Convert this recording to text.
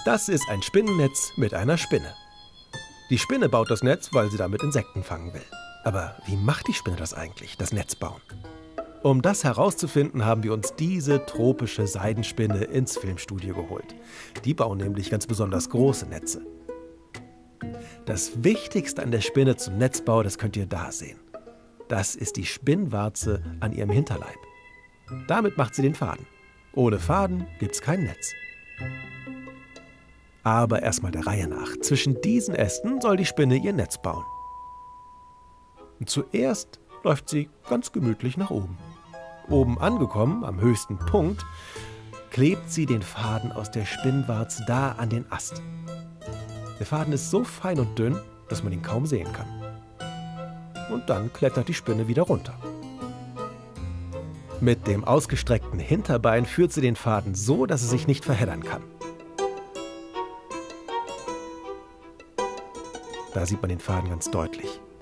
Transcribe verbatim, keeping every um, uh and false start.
Das ist ein Spinnennetz mit einer Spinne. Die Spinne baut das Netz, weil sie damit Insekten fangen will. Aber wie macht die Spinne das eigentlich, das Netz bauen? Um das herauszufinden, haben wir uns diese tropische Seidenspinne ins Filmstudio geholt. Die bauen nämlich ganz besonders große Netze. Das Wichtigste an der Spinne zum Netzbau, das könnt ihr da sehen. Das ist die Spinnwarze an ihrem Hinterleib. Damit macht sie den Faden. Ohne Faden gibt's kein Netz. Aber erstmal der Reihe nach. Zwischen diesen Ästen soll die Spinne ihr Netz bauen. Und zuerst läuft sie ganz gemütlich nach oben. Oben angekommen, am höchsten Punkt, klebt sie den Faden aus der Spinnwarze da an den Ast. Der Faden ist so fein und dünn, dass man ihn kaum sehen kann. Und dann klettert die Spinne wieder runter. Mit dem ausgestreckten Hinterbein führt sie den Faden so, dass er sich nicht verheddern kann. Da sieht man den Faden ganz deutlich.